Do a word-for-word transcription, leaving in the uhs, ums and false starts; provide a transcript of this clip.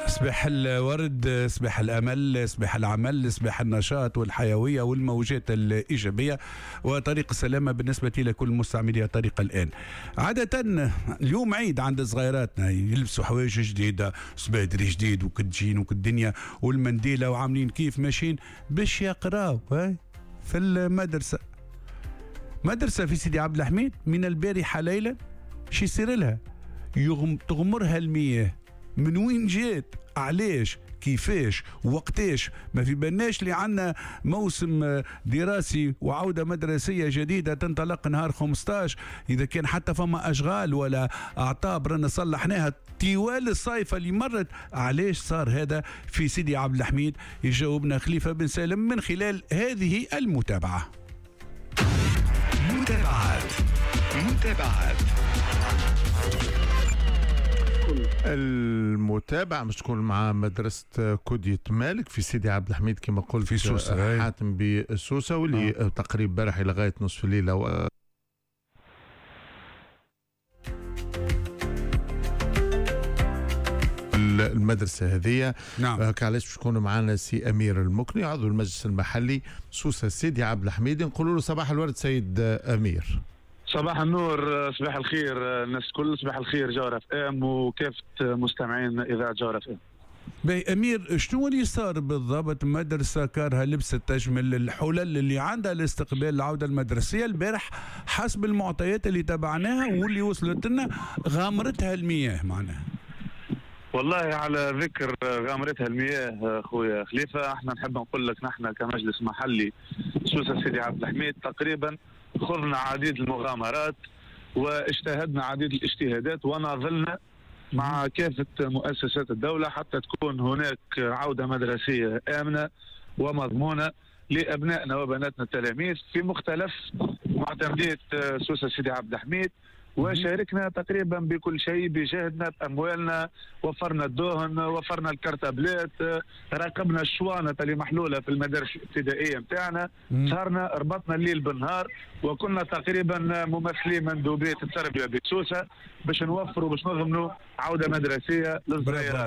صباح الورد، صباح الأمل، صباح العمل، صباح النشاط والحيوية والموجات الإيجابية وطريق السلامة بالنسبة لكل مستعملي الطريق الآن. عادة اليوم عيد عند صغيراتنا، يلبسوا حوايج جديدة، سبادري جديد وكتجين وكالدنيا والمنديلة وعاملين كيف ماشيين باش يقراو في المدرسة. مدرسة في سيدي عبد الحميد من البارحة ليلا شي يصير لها يغم تغمرها المياه. من وين جات؟ علاش؟ كيفاش؟ وقتاش؟ ما في بالناش اللي عنا موسم دراسي وعودة مدرسية جديدة تنطلق نهار خمسطاش، إذا كان حتى فما أشغال ولا أعطاب رانا صلحناها طوال الصيف اللي مرت. علاش صار هذا في سيدي عبد الحميد؟ يجاوبنا خليفة بن سالم من خلال هذه المتابعة. متابعات متابعات المتابعة مش تكون مع مدرسة كودية مالك في سيدي عبد الحميد كما قلت في سوسة، حاتم بسوسة، واللي آه. تقريبا بارح لغاية نصف الليلة و... المدرسة هذه. نعم. آه علاش باش يكونوا معنا سي أمير المكني عضو المجلس المحلي سوسة سيدي عبد الحميد. نقولوا له صباح الورد سيد أمير. صباح النور، صباح الخير الناس الكل، صباح الخير جوهر اف ام وكافة مستمعين اذاعة جوهر اف ام. باهي امير، شنو اللي صار بالضبط؟ مدرسه كارها لبست تجمل الحلل اللي عندها لاستقبال العوده المدرسيه البارح حسب المعطيات اللي تبعناها واللي وصلت لنا غامرتها المياه معناها. والله على ذكر غامرتها المياه اخويا خليفه، احنا نحب نقول لك نحن كمجلس محلي سوسه سيدي عبد الحميد تقريبا خضنا عديد المغامرات واجتهدنا عديد الاجتهادات وناضلنا مع كافة مؤسسات الدولة حتى تكون هناك عودة مدرسية آمنة ومضمونة لأبنائنا وبناتنا التلاميذ في مختلف معتمدية سوسة سيدي عبد الحميد. وشاركنا تقريبا بكل شيء بجهدنا باموالنا، وفرنا الدهن، وفرنا الكرتابلات، راقبنا الشوانط اللي محلوله في المدارس الابتدائيه نتاعنا، سهرنا ربطنا الليل بالنهار، وكنا تقريبا ممثلين مندوبيه التربيه بسوسه باش نوفروا باش نضمنوا عوده مدرسيه للصغيرات.